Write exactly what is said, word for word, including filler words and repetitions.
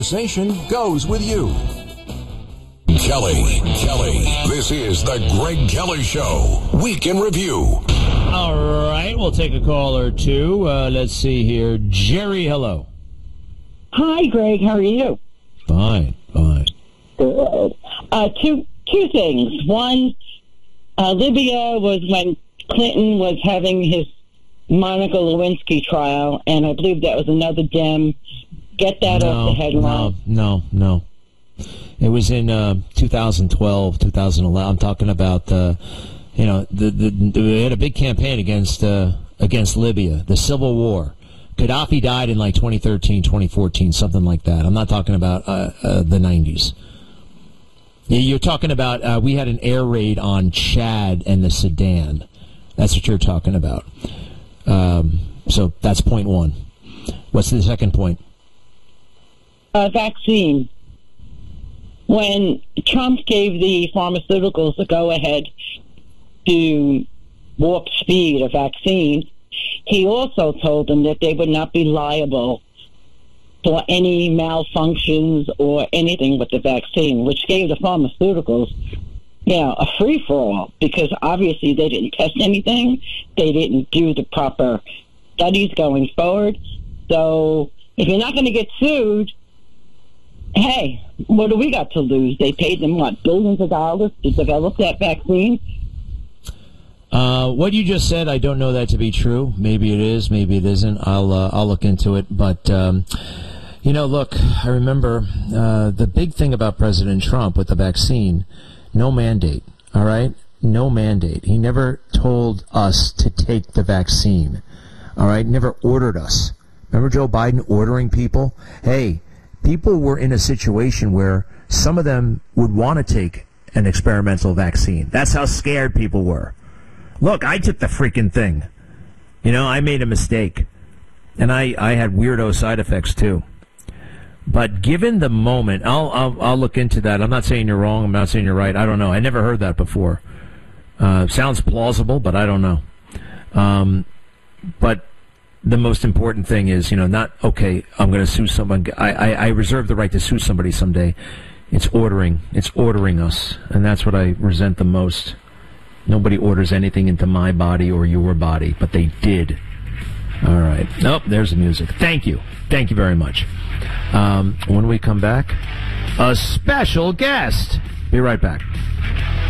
Conversation goes with you. Kelly, Kelly, this is the Greg Kelly Show, Week in Review. All right, we'll take a call or two. Uh, let's see here. Jerry, hello. Hi, Greg. How are you? Fine, fine. Good. Uh, two two things. One, uh, Libya was when Clinton was having his Monica Lewinsky trial, and I believe that was another Dem. Get that no, off the headline. No, no, no. It was in uh, two thousand twelve, two thousand eleven. I'm talking about, uh, you know, the, the, they had a big campaign against uh, against Libya, the civil war. Gaddafi died in like twenty thirteen, twenty fourteen, something like that. I'm not talking about uh, uh, the nineties. You're talking about, uh, we had an air raid on Chad and the Sudan. That's what you're talking about. Um, so that's point one. What's the second point? Uh, vaccine. When Trump gave the pharmaceuticals the go-ahead to warp speed a vaccine, he also told them that they would not be liable for any malfunctions or anything with the vaccine, which gave the pharmaceuticals, you know, a free-for-all, because obviously they didn't test anything. They didn't do the proper studies going forward. So if you're not going to get sued, hey, what do we got to lose? They paid them, what, billions of dollars to develop that vaccine? Uh, what you just said, I don't know that to be true. Maybe it is, maybe it isn't. I'll uh, I'll look into it. But, um, you know, look, I remember uh, the big thing about President Trump with the vaccine, no mandate, all right? No mandate. He never told us to take the vaccine, all right? Never ordered us. Remember Joe Biden ordering people? Hey, people were in a situation where some of them would want to take an experimental vaccine. That's how scared people were. Look, I took the freaking thing. You know, I made a mistake. And I, I had weirdo side effects, too. But given the moment, I'll, I'll I'll look into that. I'm not saying you're wrong. I'm not saying you're right. I don't know. I never heard that before. Uh, sounds plausible, but I don't know. Um, but the most important thing is, you know, not, okay, I'm going to sue someone. I, I, I reserve the right to sue somebody someday. It's ordering. It's ordering us. And that's what I resent the most. Nobody orders anything into my body or your body, but they did. All right. Nope, there's the music. Thank you. Thank you very much. Um, when we come back, a special guest. Be right back.